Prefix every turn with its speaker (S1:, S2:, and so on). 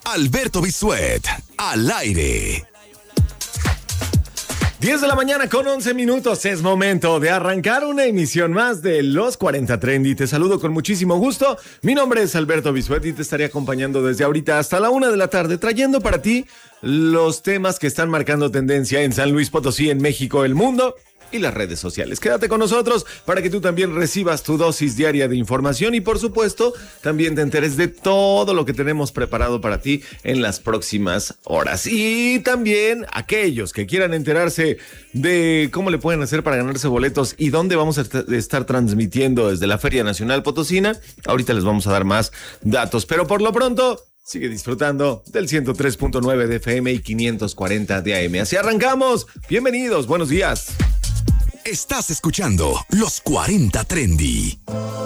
S1: Alberto Bisuet, al aire.
S2: 10 de la mañana con 11 minutos. Es momento de arrancar una emisión más de Los 40 Trendy. Te saludo con muchísimo gusto. Mi nombre es Alberto Bisuet y te estaré acompañando desde ahorita hasta la 1 de la tarde, trayendo para ti los temas que están marcando tendencia en San Luis Potosí, en México, el mundo y las redes sociales. Quédate con nosotros para que tú también recibas tu dosis diaria de información y, por supuesto, también te enteres de todo lo que tenemos preparado para ti en las próximas horas. Y también aquellos que quieran enterarse de cómo le pueden hacer para ganarse boletos y dónde vamos a estar transmitiendo desde la Feria Nacional Potosina, ahorita les vamos a dar más datos. Pero por lo pronto, sigue disfrutando del 103.9 de FM y 540 de AM. Así arrancamos. Bienvenidos, buenos días.
S1: Estás escuchando Los 40 Trendy.